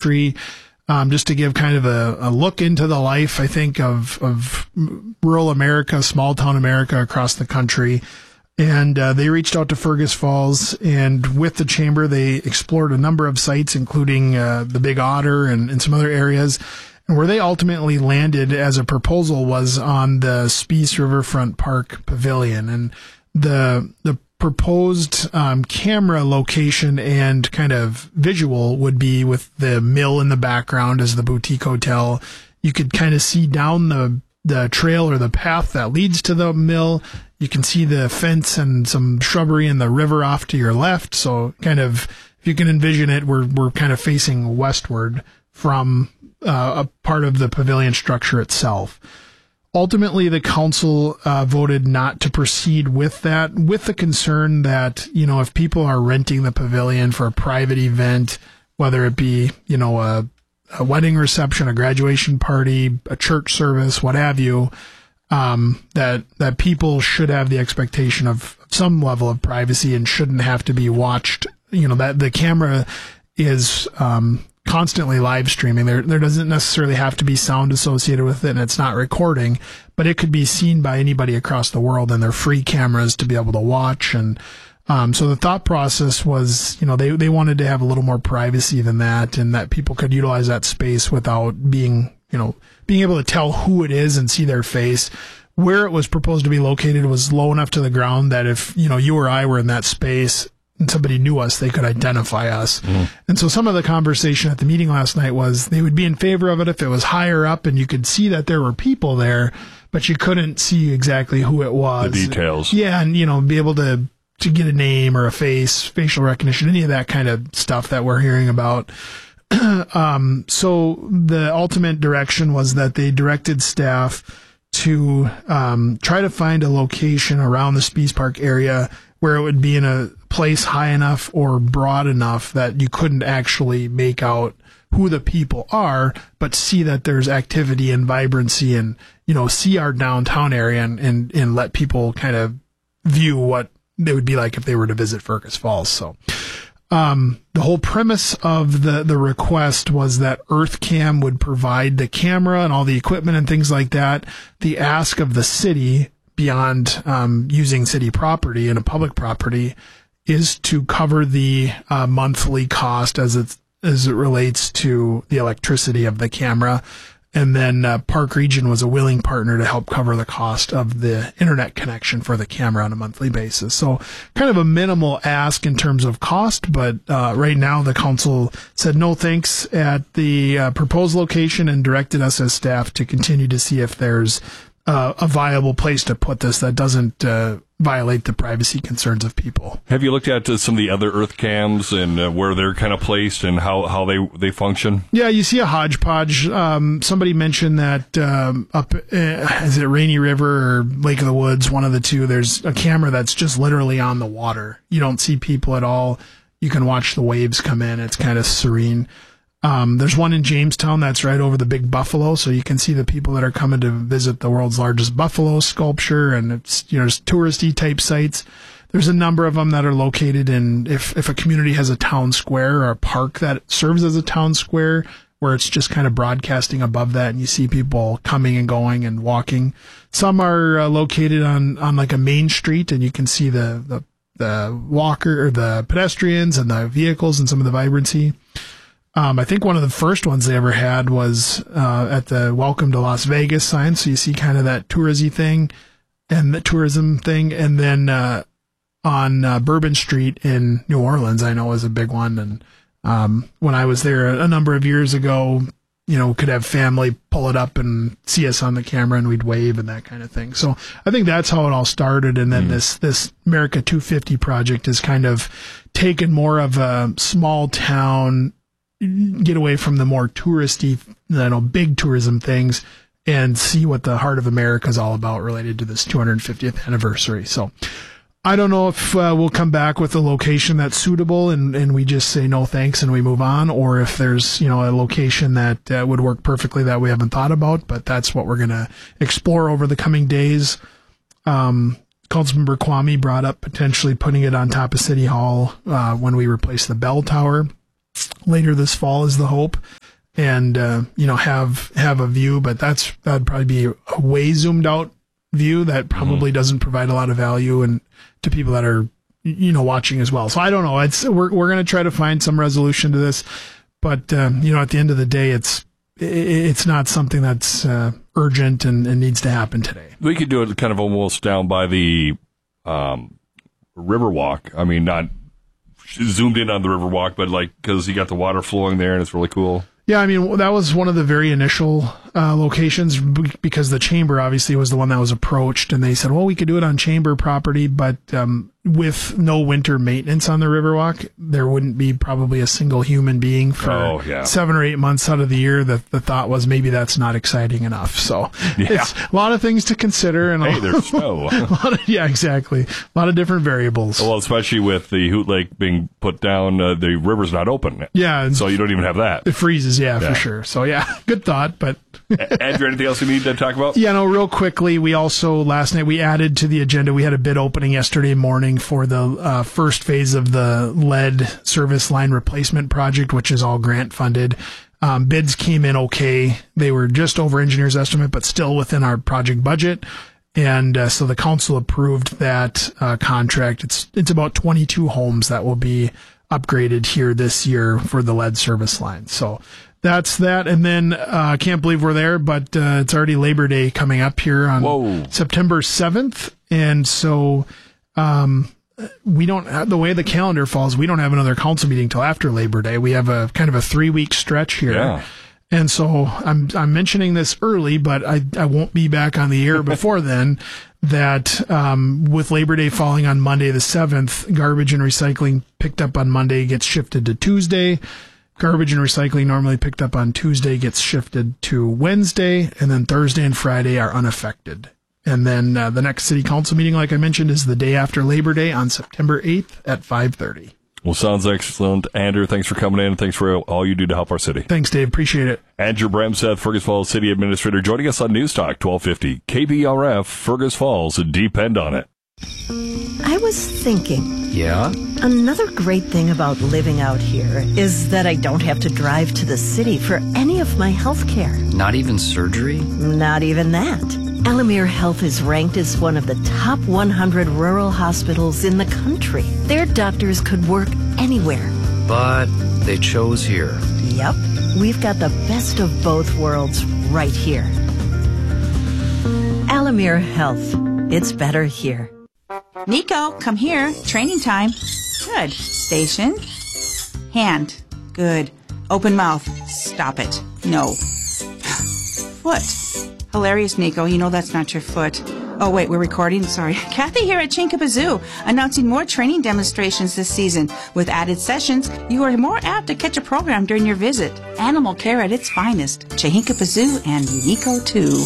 history, just to give kind of a look into the life, I think, of rural America, small town America across the country. And they reached out to Fergus Falls, and with the chamber, they explored a number of sites, including the Big Otter and some other areas. And where they ultimately landed as a proposal was on the Speece Riverfront Park Pavilion. And the proposed camera location and kind of visual would be with the mill in the background as the boutique hotel. You could kind of see down the trail or the path that leads to the mill. You can see the fence and some shrubbery and the river off to your left. So kind of, if you can envision it, we're kind of facing westward from a part of the pavilion structure itself. Ultimately, the council voted not to proceed with that, with the concern that, if people are renting the pavilion for a private event, whether it be, a wedding reception, a graduation party, a church service, what have you, that people should have the expectation of some level of privacy and shouldn't have to be watched. That the camera is constantly live streaming. There doesn't necessarily have to be sound associated with it, and it's not recording, but it could be seen by anybody across the world, and they're free cameras to be able to watch. And so the thought process was, they wanted to have a little more privacy than that, and that people could utilize that space without being able to tell who it is and see their face. Where it was proposed to be located was low enough to the ground that if, you or I were in that space and somebody knew us, they could identify us. And so some of the conversation at the meeting last night was they would be in favor of it if it was higher up and you could see that there were people there, but you couldn't see exactly who it was. The details. Yeah, and, be able to get a name or a face, facial recognition, any of that kind of stuff that we're hearing about. So the ultimate direction was that they directed staff to try to find a location around the Speece Park area where it would be in a place high enough or broad enough that you couldn't actually make out who the people are, but see that there's activity and vibrancy and, see our downtown area and let people kind of view what they would be like if they were to visit Fergus Falls. So the whole premise of the request was that EarthCam would provide the camera and all the equipment and things like that. The ask of the city, beyond using city property and a public property, is to cover the monthly cost as it relates to the electricity of the camera. And then Park Region was a willing partner to help cover the cost of the internet connection for the camera on a monthly basis. So kind of a minimal ask in terms of cost, but right now the council said no thanks at the proposed location and directed us as staff to continue to see if there's a viable place to put this that doesn't violate the privacy concerns of people. Have you looked at some of the other Earth cams and where they're kind of placed and how they function? Yeah, you see a hodgepodge. Somebody mentioned that up, is it Rainy River or Lake of the Woods, one of the two, there's a camera that's just literally on the water. You don't see people at all. You can watch the waves come in. It's kind of serene. There's one in Jamestown that's right over the big buffalo, so you can see the people that are coming to visit the world's largest buffalo sculpture, and it's, it's touristy type sites. There's a number of them that are located in, if a community has a town square or a park that serves as a town square, where it's just kind of broadcasting above that, and you see people coming and going and walking. Some are located on like a main street, and you can see the walker or the pedestrians and the vehicles and some of the vibrancy. I think one of the first ones they ever had was at the Welcome to Las Vegas sign. So you see kind of that tourism thing. And then on Bourbon Street in New Orleans, I know is a big one. And when I was there a number of years ago, could have family pull it up and see us on the camera, and we'd wave and that kind of thing. So I think that's how it all started. And then this America 250 project has kind of taken more of a small town, get away from the more touristy, big tourism things, and see what the heart of America is all about related to this 250th anniversary. So I don't know if we'll come back with a location that's suitable and we just say no thanks and we move on, or if there's, a location that would work perfectly that we haven't thought about, but that's what we're going to explore over the coming days. Councilmember Kwame brought up potentially putting it on top of City Hall when we replace the bell tower. later this fall is the hope. And, have a view, but that'd probably be a way zoomed out view that probably doesn't provide a lot of value and to people that are, watching as well. So I don't know. We're going to try to find some resolution to this, but, at the end of the day, it's not something that's, urgent and needs to happen today. We could do it kind of almost down by the, Riverwalk. I mean, not zoomed in on the Riverwalk, but because you got the water flowing there and it's really cool. Yeah, I mean, that was one of the very initial locations because the chamber obviously was the one that was approached, and they said, well, we could do it on chamber property, but with no winter maintenance on the Riverwalk, there wouldn't be probably a single human being for 7 or 8 months out of the year. The thought was maybe that's not exciting enough. So it's a lot of things to consider. And there's snow. Exactly. A lot of different variables. Well, especially with the Hoot Lake being put down, the river's not open. Yeah. So you don't even have that. It freezes, for sure. So, good thought, but... Andrew, anything else you need to talk about? Yeah, no, real quickly, we also, last night, we added to the agenda, we had a bid opening yesterday morning for the first phase of the lead service line replacement project, which is all grant funded. Bids came in okay. They were just over engineer's estimate, but still within our project budget. And so the council approved that contract. It's about 22 homes that will be upgraded here this year for the lead service line. So that's that. And then I can't believe we're there, but it's already Labor Day coming up here on September 7th. And so we don't have, the way the calendar falls, we don't have another council meeting till after Labor Day. We have a kind of a 3-week stretch here. Yeah. And so I'm mentioning this early, but I won't be back on the air before then, that with Labor Day falling on Monday the 7th, garbage and recycling picked up on Monday gets shifted to Tuesday. Garbage and recycling normally picked up on Tuesday gets shifted to Wednesday, and then Thursday and Friday are unaffected. And then the next city council meeting, like I mentioned, is the day after Labor Day on September 8th at 5:30. Well, sounds excellent. Andrew, thanks for coming in. Thanks for all you do to help our city. Thanks, Dave. Appreciate it. Andrew Bramseth, Fergus Falls City Administrator, joining us on News Talk 1250. KBRF, Fergus Falls. Depend on it. I was thinking. Yeah? Another great thing about living out here is that I don't have to drive to the city for any of my health care. Not even surgery? Not even that. Alamere Health is ranked as one of the top 100 rural hospitals in the country. Their doctors could work anywhere. But they chose here. Yep. We've got the best of both worlds right here. Alamere Health. It's better here. Nico, come here. Training time. Good. Station. Hand. Good. Open mouth. Stop it. No. Foot. Hilarious, Nico. You know that's not your foot. Oh, wait, we're recording? Sorry. Kathy here at Chinkappa Zoo, announcing more training demonstrations this season. With added sessions, you are more apt to catch a program during your visit. Animal care at its finest. Chinkappa Zoo and Nico, too.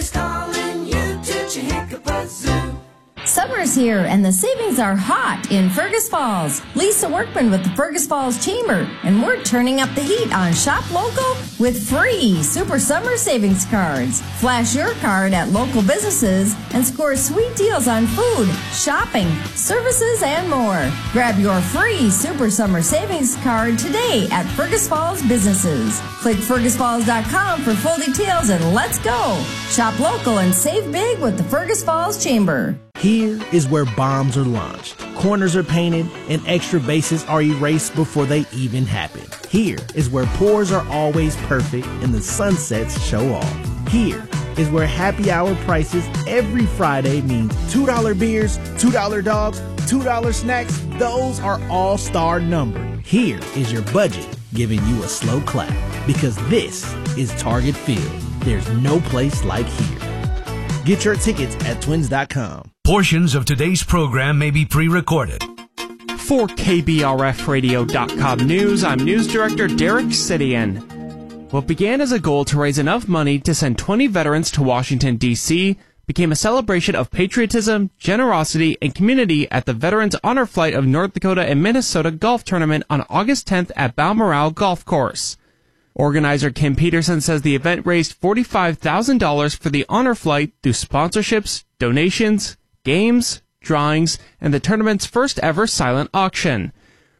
Summer's here and the savings are hot in Fergus Falls. Lisa Workman with the Fergus Falls Chamber, and we're turning up the heat on Shop Local with free Super Summer Savings Cards. Flash your card at local businesses and score sweet deals on food, shopping, services, and more. Grab your free Super Summer Savings Card today at Fergus Falls businesses. Click fergusfalls.com for full details and let's go. Shop local and save big with the Fergus Falls Chamber. Here is where bombs are launched, corners are painted, and extra bases are erased before they even happen. Here is where pours are always perfect and the sunsets show off. Here is where happy hour prices every Friday mean $2 beers, $2 dogs, $2 snacks. Those are all star numbered. Here is your budget giving you a slow clap, because this is Target Field. There's no place like here. Get your tickets at twins.com. Portions of today's program may be pre-recorded. For KBRFradio.com News, I'm News Director Derek Sidian. What began as a goal to raise enough money to send 20 veterans to Washington, D.C., became a celebration of patriotism, generosity, and community at the Veterans Honor Flight of North Dakota and Minnesota Golf Tournament on August 10th at Balmoral Golf Course. Organizer Kim Peterson says the event raised $45,000 for the honor flight through sponsorships, donations, games, drawings, and the tournament's first ever silent auction.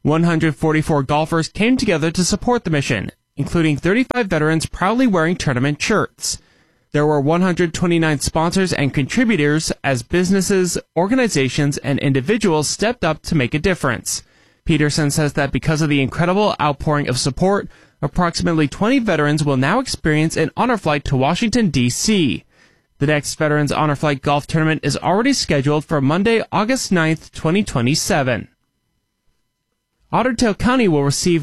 144 golfers came together to support the mission, including 35 veterans proudly wearing tournament shirts. There were 129 sponsors and contributors as businesses, organizations, and individuals stepped up to make a difference. Peterson says that because of the incredible outpouring of support, approximately 20 veterans will now experience an honor flight to Washington, D.C. The next Veterans Honor Flight Golf Tournament is already scheduled for Monday, August 9th, 2027. Otter Tail County will receive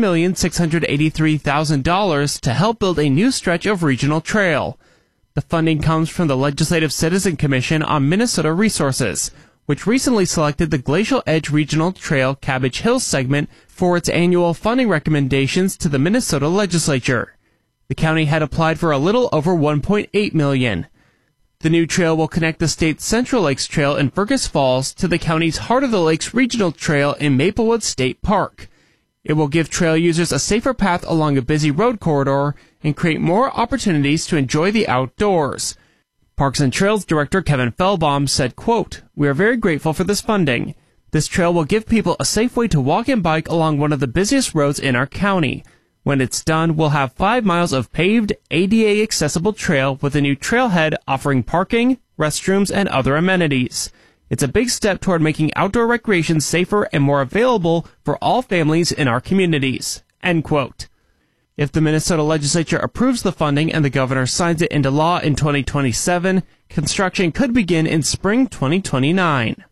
$1,683,000 to help build a new stretch of regional trail. The funding comes from the Legislative Citizen Commission on Minnesota Resources, which recently selected the Glacial Edge Regional Trail Cabbage Hill segment for its annual funding recommendations to the Minnesota legislature. The county had applied for a little over $1.8 million. The new trail will connect the state's Central Lakes Trail in Fergus Falls to the county's Heart of the Lakes Regional Trail in Maplewood State Park. It will give trail users a safer path along a busy road corridor and create more opportunities to enjoy the outdoors. Parks and Trails Director Kevin Fellbaum said, quote, "We are very grateful for this funding. This trail will give people a safe way to walk and bike along one of the busiest roads in our county. When it's done, we'll have 5 miles of paved, ADA-accessible trail with a new trailhead offering parking, restrooms, and other amenities. It's a big step toward making outdoor recreation safer and more available for all families in our communities." End quote. If the Minnesota legislature approves the funding and the governor signs it into law in 2027, construction could begin in spring 2029.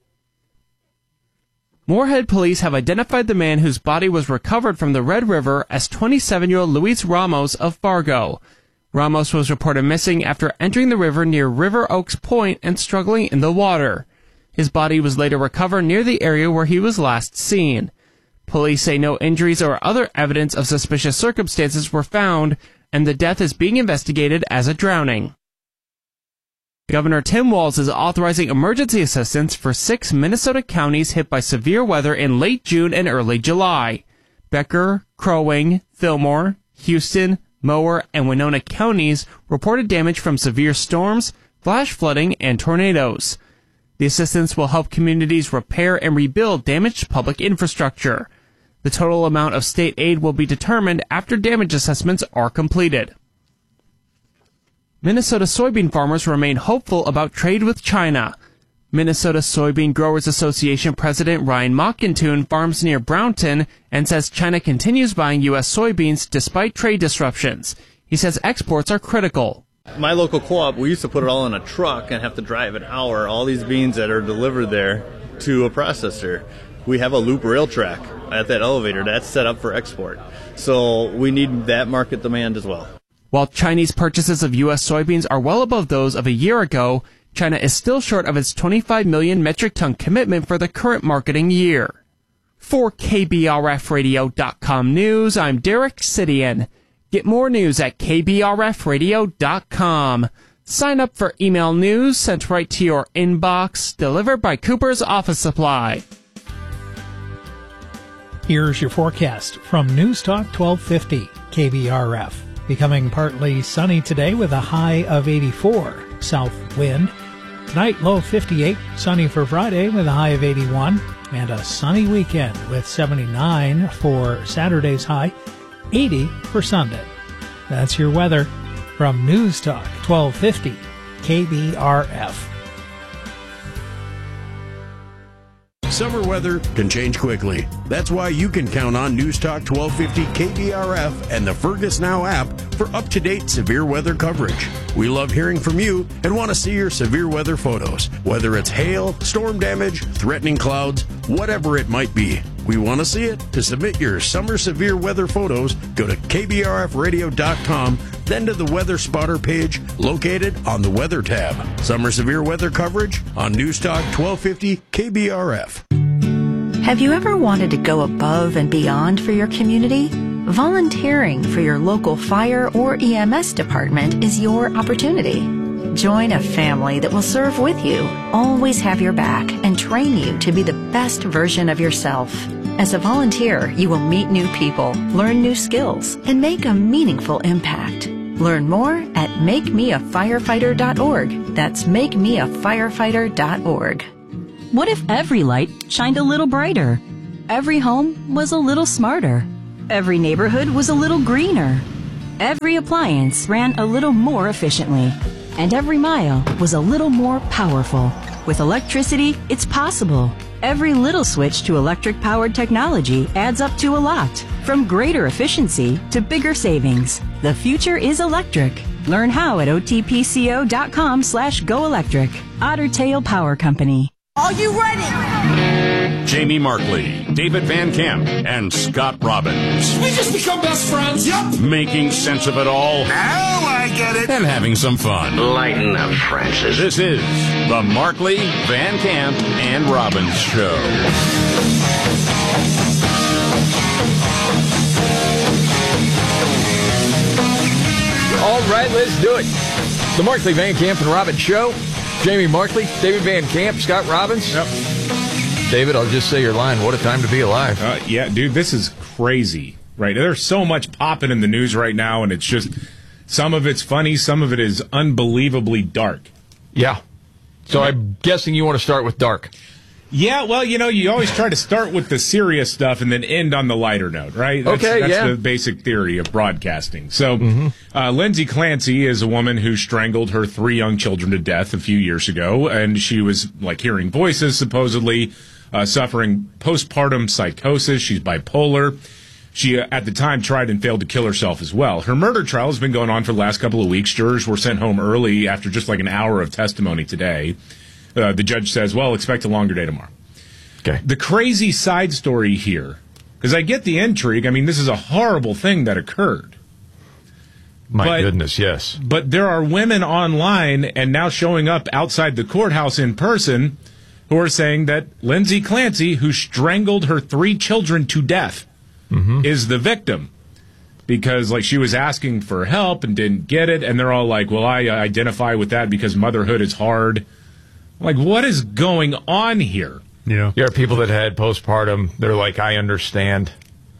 Moorhead police have identified the man whose body was recovered from the Red River as 27-year-old Luis Ramos of Fargo. Ramos was reported missing after entering the river near River Oaks Point and struggling in the water. His body was later recovered near the area where he was last seen. Police say no injuries or other evidence of suspicious circumstances were found, and the death is being investigated as a drowning. Governor Tim Walz is authorizing emergency assistance for 6 Minnesota counties hit by severe weather in late June and early July. Becker, Crow Wing, Fillmore, Houston, Mower, and Winona counties reported damage from severe storms, flash flooding, and tornadoes. The assistance will help communities repair and rebuild damaged public infrastructure. The total amount of state aid will be determined after damage assessments are completed. Minnesota soybean farmers remain hopeful about trade with China. Minnesota Soybean Growers Association President Ryan Mockintune farms near Brownton and says China continues buying U.S. soybeans despite trade disruptions. He says exports are critical. My local co-op, we used to put it all in a truck and have to drive an hour, all these beans that are delivered there to a processor. We have a loop rail track at that elevator that's set up for export. So we need that market demand as well. While Chinese purchases of U.S. soybeans are well above those of a year ago, China is still short of its 25 million metric ton commitment for the current marketing year. For KBRFradio.com News, I'm Derek Sidian. Get more news at KBRFradio.com. Sign up for email news sent right to your inbox, delivered by Cooper's Office Supply. Here's your forecast from News Talk 1250 KBRF. Becoming partly sunny today with a high of 84. South wind. Tonight, low 58. Sunny for Friday with a high of 81. And a sunny weekend with 79 for Saturday's high. 80 for Sunday. That's your weather from News Talk 1250 KBRF. Summer weather can change quickly. That's why you can count on News Talk 1250 KBRF and the Fergus Now app for up-to-date severe weather coverage. We love hearing from you and want to see your severe weather photos, whether it's hail, storm damage, threatening clouds, whatever it might be. We want to see it. To submit your summer severe weather photos, go to kbrfradio.com, then to the Weather Spotter page located on the Weather tab. Summer severe weather coverage on News Talk 1250 KBRF. Have you ever wanted to go above and beyond for your community? Volunteering for your local fire or EMS department is your opportunity. Join a family that will serve with you, always have your back, and train you to be the best version of yourself. As a volunteer, you will meet new people, learn new skills, and make a meaningful impact. Learn more at makemeafirefighter.org. That's makemeafirefighter.org. What if every light shined a little brighter? every home was a little smarter. Every neighborhood was a little greener. Every appliance ran a little more efficiently. And every mile was a little more powerful. With electricity, it's possible. Every little switch to electric-powered technology adds up to a lot. From greater efficiency to bigger savings. The future is electric. Learn how at otpco.com/goelectric. Otter Tail Power Company. Are you ready? Jamie Markley, David Van Camp, and Scott Robbins. We just become best friends. Yep. Making sense of it all. Now I get it. And having some fun. Lighten up, Francis. This is the Markley, Van Camp, and Robbins Show. All right, let's do it. The Markley, Van Camp, and Robbins Show. Jamie Markley, David Van Camp, Scott Robbins. Yep. David, I'll just say your line. What a time to be alive. Yeah, dude, this is crazy, right? There's so much popping in the news right now, and it's just, some of it's funny, some of it is unbelievably dark. Yeah. So I'm guessing you want to start with dark. Yeah, well, you always try to start with the serious stuff and then end on the lighter note, right? That's the basic theory of broadcasting. So, Lindsay Clancy is a woman who strangled her 3 young children to death a few years ago, and she was, hearing voices, supposedly, suffering postpartum psychosis. She's bipolar. She, at the time, tried and failed to kill herself as well. Her murder trial has been going on for the last couple of weeks. Jurors were sent home early after just an hour of testimony today. The judge says, well, expect a longer day tomorrow. Okay. The crazy side story here, because I get the intrigue. I mean, this is a horrible thing that occurred. My goodness, yes. But there are women online and now showing up outside the courthouse in person who are saying that Lindsay Clancy, who strangled her 3 children to death, is the victim. Because, she was asking for help and didn't get it, and they're all like, well, I identify with that because motherhood is hard. What is going on here? Yeah. There are people that had postpartum. They're like, I understand.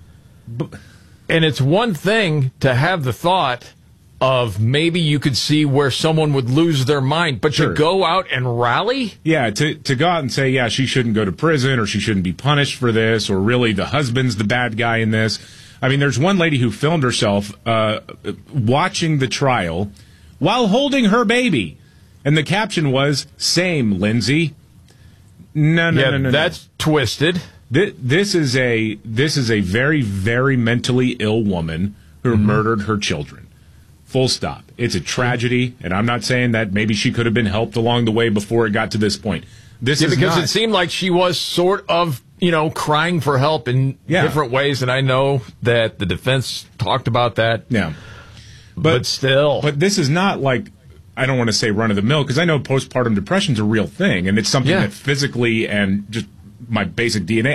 And it's one thing to have the thought of maybe you could see where someone would lose their mind, but to go out and rally? Yeah, to go out and say, yeah, she shouldn't go to prison or she shouldn't be punished for this, or really the husband's the bad guy in this. I mean, there's one lady who filmed herself watching the trial while holding her baby. And the caption was, same, Lindsay. No. That's twisted. This is a very, very mentally ill woman who murdered her children. Full stop. It's a tragedy, and I'm not saying that maybe she could have been helped along the way before it got to this point. It seemed like she was sort of, crying for help in different ways, and I know that the defense talked about that. Yeah. But still. But this is not I don't want to say run-of-the-mill, because I know postpartum depression is a real thing, and it's something that physically and just my basic DNA,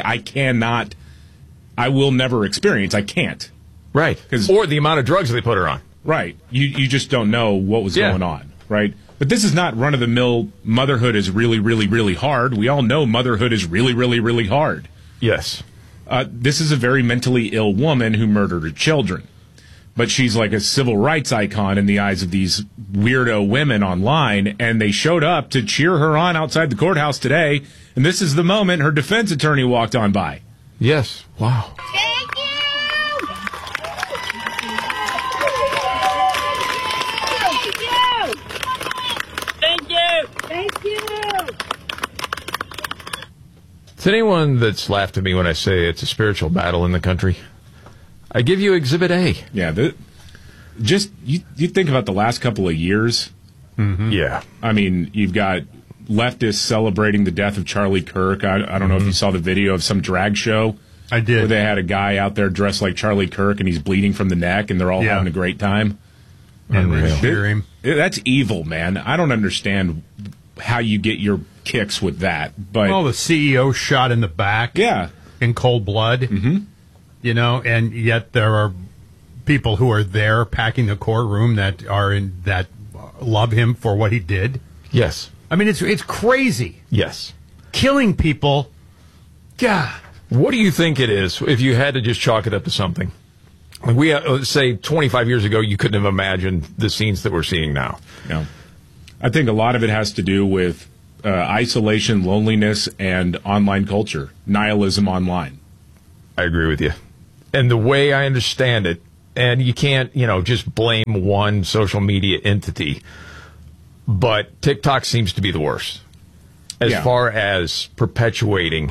I will never experience. I can't. Right. Or the amount of drugs they put her on. Right. You just don't know what was going on, right? But this is not run-of-the-mill, motherhood is really, really, really hard. We all know motherhood is really, really, really hard. Yes. This is a very mentally ill woman who murdered her children. But she's like a civil rights icon in the eyes of these weirdo women online, and they showed up to cheer her on outside the courthouse today, and this is the moment her defense attorney walked on by. Yes. Wow. Thank you! Thank you! Thank you! To anyone that's laughed at me when I say it's a spiritual battle in the country, I give you Exhibit A. Yeah, you think about the last couple of years. Yeah. I mean, you've got leftists celebrating the death of Charlie Kirk. I don't know if you saw the video of some drag show. I did. Where they had a guy out there dressed like Charlie Kirk, and he's bleeding from the neck, and they're all having a great time. Unreal. That's evil, man. I don't understand how you get your kicks with that. But the CEO shot in the back. Yeah. In cold blood. And yet there are people who are there packing the courtroom that love him for what he did. Yes. I mean, it's crazy. Yes. Killing people. God. What do you think it is if you had to just chalk it up to something? We say 25 years ago, you couldn't have imagined the scenes that we're seeing now. No. I think a lot of it has to do with isolation, loneliness, and online culture, nihilism online. I agree with you. And the way I understand it, and you can't, just blame one social media entity, but TikTok seems to be the worst as far as perpetuating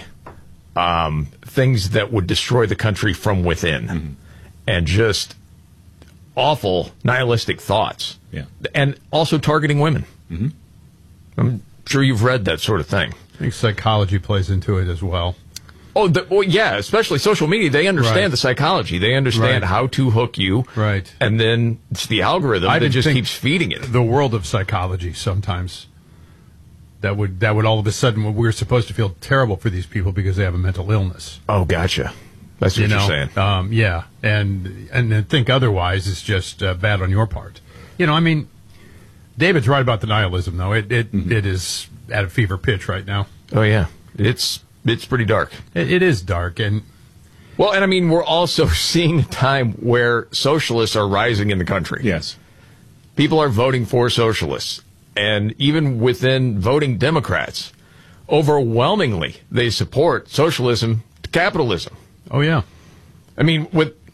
things that would destroy the country from within and just awful nihilistic thoughts. Yeah. And also targeting women. I'm sure you've read that sort of thing. I think psychology plays into it as well. Yeah, especially social media. They understand the psychology. They understand how to hook you. Right. And then it's the algorithm that just keeps feeding it. The world of psychology sometimes. That would all of a sudden, we're supposed to feel terrible for these people because they have a mental illness. Oh, gotcha. That's what you're saying. Yeah. And think otherwise is just bad on your part. David's right about the nihilism, though. It is at a fever pitch right now. Oh, yeah. It's pretty dark. It is dark. We're also seeing a time where socialists are rising in the country. Yes. People are voting for socialists. And even within voting Democrats, overwhelmingly, they support socialism to capitalism. Oh, yeah. And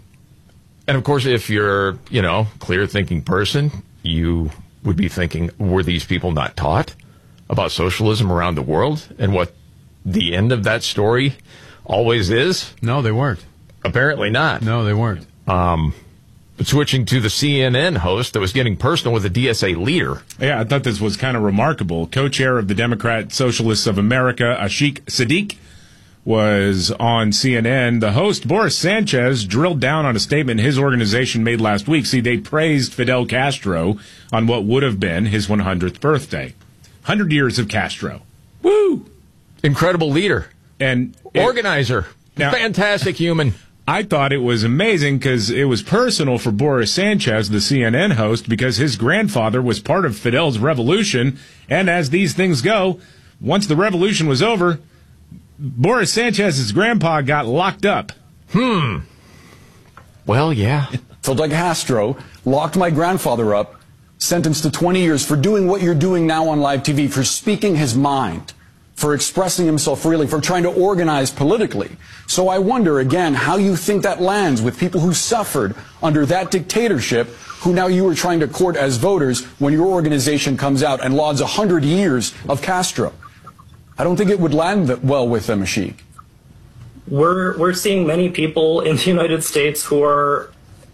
of course, if you're, clear-thinking person, you would be thinking, were these people not taught about socialism around the world and what the end of that story always is? No, they weren't. Apparently not. No, they weren't. But switching to the CNN host that was getting personal with a DSA leader. Yeah, I thought this was kind of remarkable. Co-chair of the Democrat Socialists of America, Ashik Sadiq, was on CNN. The host, Boris Sanchez, drilled down on a statement his organization made last week. See, they praised Fidel Castro on what would have been his 100th birthday. 100 years of Castro. Woo! Incredible leader. And organizer. Now, fantastic human. I thought it was amazing because it was personal for Boris Sanchez, the CNN host, because his grandfather was part of Fidel's revolution. And as these things go, once the revolution was over, Boris Sanchez's grandpa got locked up. Well, yeah. Fidel Castro locked my grandfather up, sentenced to 20 years for doing what you're doing now on live TV, for speaking his mind, for expressing himself freely, for trying to organize politically. So I wonder, again, how you think that lands with people who suffered under that dictatorship, who now you are trying to court as voters when your organization comes out and lauds 100 years of Castro. I don't think it would land well with them, Ashik. We're seeing many people in the United States who are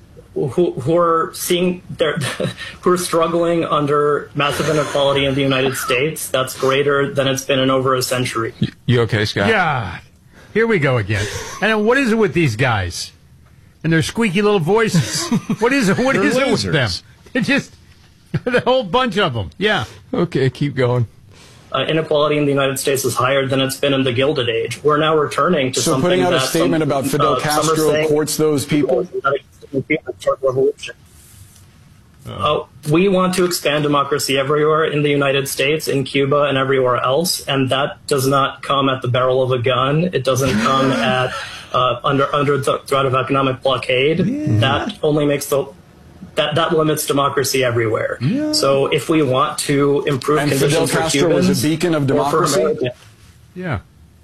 struggling under massive inequality in the United States that's greater than it's been in over a century. You okay, Scott? Yeah. Here we go again. And what is it with these guys and their squeaky little voices? What is it? What is it with them? It's just the whole bunch of them. Yeah. Okay, keep going. Inequality in the United States is higher than it's been in the Gilded Age. We're now returning to something. So putting out a statement about Fidel Castro courts those people? We want to expand democracy everywhere in the United States, in Cuba, and everywhere else, and that does not come at the barrel of a gun. It doesn't come at under the threat of economic blockade. That only makes that limits democracy everywhere. Yeah. So if we want to improve conditions Fidel for Castro Cubans, was a beacon of democracy. Yeah.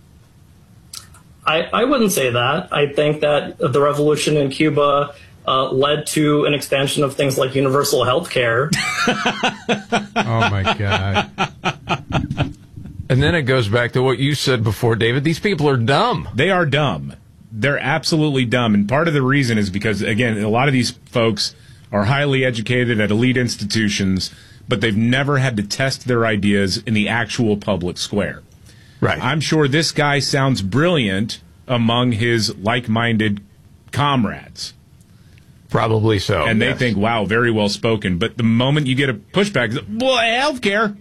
I wouldn't say that. I think that the revolution in Cuba led to an expansion of things like universal health care. Oh, my God. And then it goes back to what you said before, David. These people are dumb. They are dumb. They're absolutely dumb. And part of the reason is because, again, a lot of these folks are highly educated at elite institutions, but they've never had to test their ideas in the actual public square. Right. I'm sure this guy sounds brilliant among his like-minded comrades. Probably so. And they think, wow, very well spoken. But the moment you get a pushback, boy, healthcare.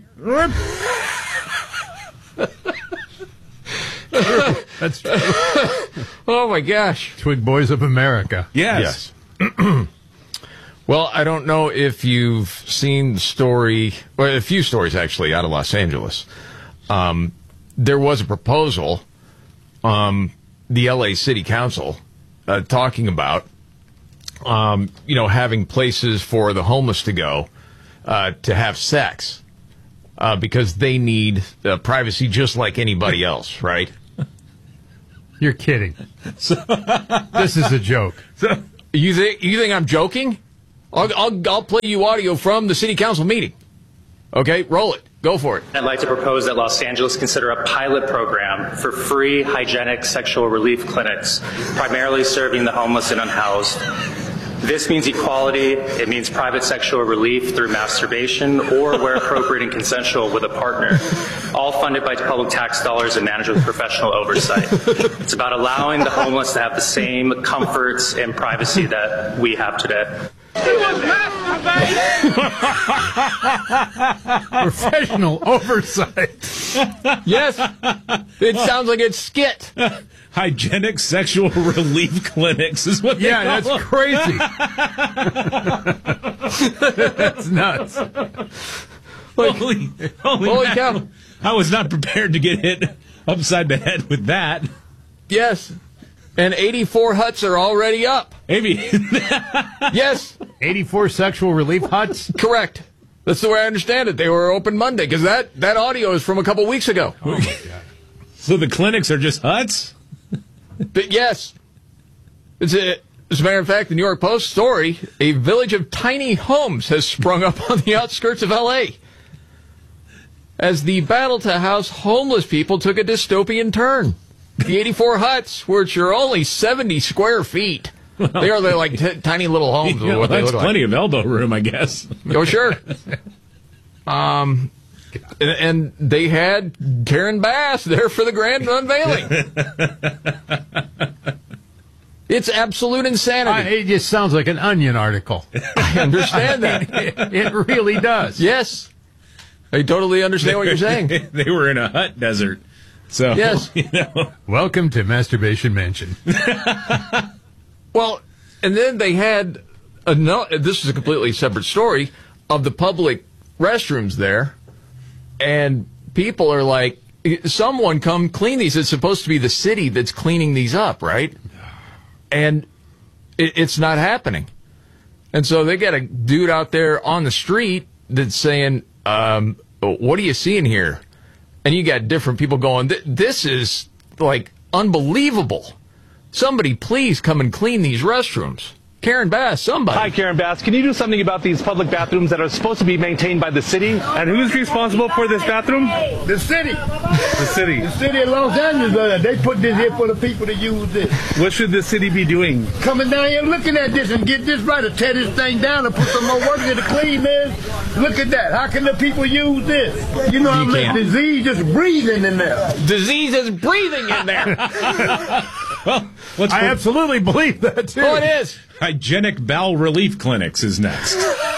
That's true. Oh, my gosh. Twig Boys of America. Yes. Well, I don't know if you've seen the story, well, a few stories actually out of Los Angeles. There was a proposal, the LA City Council talking about, having places for the homeless to go to have sex because they need privacy just like anybody else, right? You're kidding. This is a joke. So, you think I'm joking? I'll play you audio from the city council meeting. Okay, roll it. Go for it. I'd like to propose that Los Angeles consider a pilot program for free hygienic sexual relief clinics, primarily serving the homeless and unhoused. This means equality. It means private sexual relief through masturbation or, where appropriate and consensual, with a partner, all funded by public tax dollars and managed with professional oversight. It's about allowing the homeless to have the same comforts and privacy that we have today. Professional oversight. Yes, it sounds like it's skit. Hygienic sexual relief clinics is what they call that's them. crazy. That's nuts. Holy cow. I was not prepared to get hit upside the head with that. Yes. And 84 huts are already up. Maybe. Yes. 84 sexual relief huts? Correct. That's the way I understand it. They were open Monday, because that audio is from a couple weeks ago. Oh, my God. So the clinics are just huts? But yes. As a matter of fact, the New York Post story, a village of tiny homes has sprung up on the outskirts of L.A. as the battle to house homeless people took a dystopian turn. The 84 huts, which are only 70 square feet, they're like tiny little homes. Yeah, what they that's look plenty like. of elbow room, I guess. Oh, sure. And they had Karen Bass there for the grand unveiling. It's absolute insanity. It just sounds like an Onion article. I understand that. It really does. Yes. I totally understand what you're saying. They were in a hut desert. So, yes. Welcome to Masturbation Mansion. Well, and then they had, this is a completely separate story, of the public restrooms there. And people are like, someone come clean these. It's supposed to be the city that's cleaning these up, right? And it's not happening. And so they got a dude out there on the street that's saying, what are you seeing here? And you got different people going, this is like unbelievable. Somebody please come and clean these restrooms. Karen Bass, somebody. Hi, Karen Bass. Can you do something about these public bathrooms that are supposed to be maintained by the city? And who's responsible for this bathroom? The city. The city. The city of Los Angeles, they put this here for the people to use this. What should the city be doing? Coming down here looking at this and get this right, to tear this thing down and put some more work in to clean this. Look at that. How can the people use this? You know how much disease just breathing in there. Disease is breathing in there. Well, I absolutely believe that, too. Oh, it is. Hygienic bowel relief clinics is next.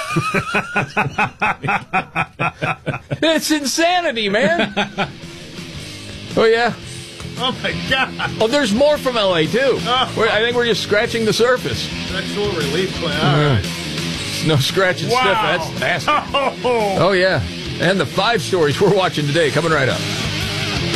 It's insanity, man. Oh, yeah. Oh, my God. Oh, there's more from L.A., too. I think we're just scratching the surface. Sexual relief clinic. All right. No scratch and sniff. That's nasty. Oh, yeah. And the 5 stories we're watching today coming right up.